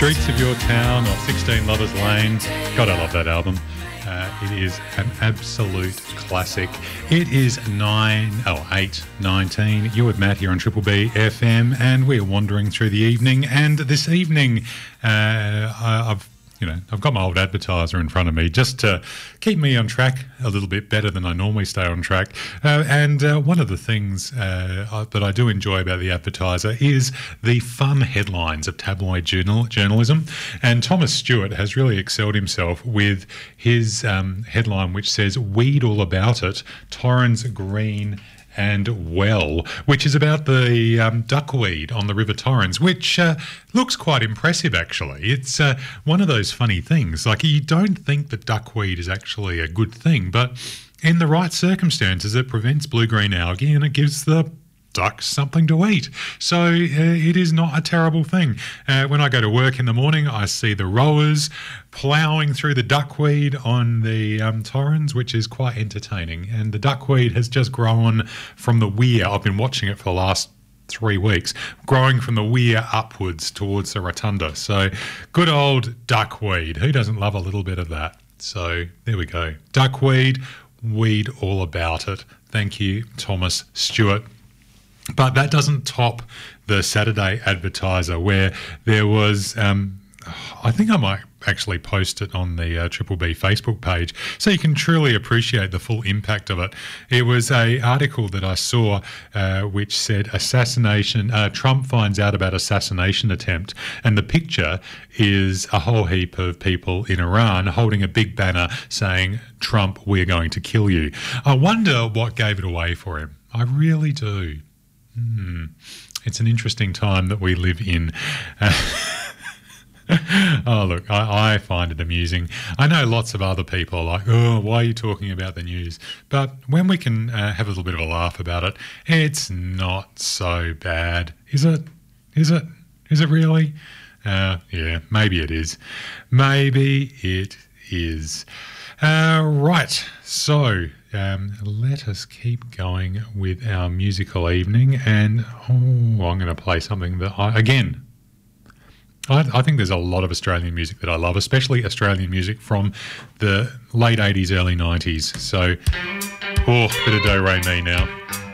Streets of Your Town or 16 Lovers Lane. God, I love that album. It is an absolute classic. It is 8:19. You're with Matt here on Triple B FM, and we're wandering through the evening. And this evening, I've got my old advertiser in front of me just to keep me on track a little bit better than I normally stay on track. And one of the things that I do enjoy about the advertiser is the fun headlines of tabloid journalism. And Thomas Stewart has really excelled himself with his headline, which says, "Weed all about it, Torrens green and well," which is about the duckweed on the River Torrens, which looks quite impressive, actually. It's one of those funny things. Like, you don't think that duckweed is actually a good thing, but in the right circumstances, it prevents blue-green algae and it gives the ducks something to eat. So it is not a terrible thing. When I go to work in the morning, I see the rowers ploughing through the duckweed on the Torrens, which is quite entertaining. And the duckweed has just grown from the weir. I've been watching it for the last 3 weeks, growing from the weir upwards towards the rotunda. So good old duckweed. Who doesn't love a little bit of that? So there we go. Duckweed, weed all about it. Thank you, Thomas Stewart. But that doesn't top the Saturday Advertiser, where there was, I think I might actually post it on the Triple B Facebook page so you can truly appreciate the full impact of it. It was an article that I saw which said, Trump finds out about assassination attempt, and the picture is a whole heap of people in Iran holding a big banner saying, "Trump, we're going to kill you." I wonder what gave it away for him. I really do. It's an interesting time that we live in. Oh, look, I find it amusing. I know lots of other people are like, "Oh, why are you talking about the news?" But when we can have a little bit of a laugh about it, it's not so bad. Is it? Is it? Is it really? Yeah, maybe it is. Maybe it is. Right, so let us keep going with our musical evening, and I'm going to play something that I think there's a lot of Australian music that I love, especially Australian music from the late 80s, early 90s. So, bit of do re mi now.